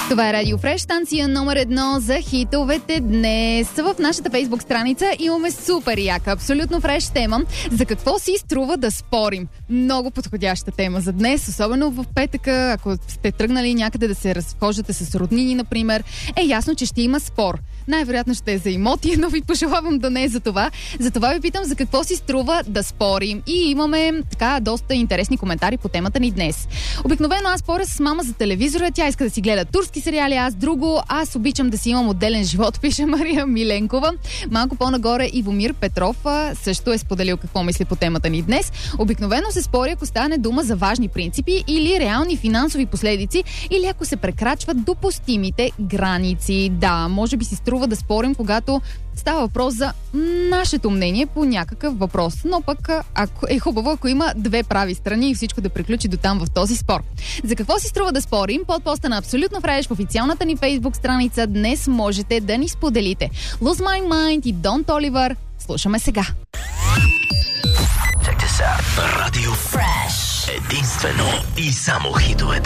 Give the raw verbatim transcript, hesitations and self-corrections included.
Това е Радио Фреш, станция номер едно за хитовете днес. В нашата фейсбук страница имаме супер яка, абсолютно фреш тема. За какво си струва да спорим? Много подходяща тема за днес, особено в петъка, ако сте тръгнали някъде да се разхождате с роднини, например. Е ясно, че ще има спор. Най-вероятно ще е за имоти, но ви пожелавам да не е за това. Затова ви питам за какво си струва да спорим. И имаме така доста интересни коментари по темата ни днес. Обикновено аз споря с мама за телевизора, тя иска да си гледа турски сериали, аз друго. Аз обичам да си имам отделен живот, пише Мария Миленкова. Малко по-нагоре Ивомир Петров също е споделил какво мисли по темата ни днес. Обикновено се спори, ако стане дума за важни принципи или реални финансови последици, или ако се прекрачват допустимите граници. Да, може би си струва да спорим, когато става въпрос за нашето мнение по някакъв въпрос. Но пък ако е хубаво, ако има две прави страни и всичко да приключи до там в този спор. За какво си струва да спорим? Под поста на Абсолютно Фреш в официалната ни фейсбук страница днес можете да ни споделите. Lose My Mind и Don Toliver. Слушаме сега. Радио Фреш. Единствено и само хитовете.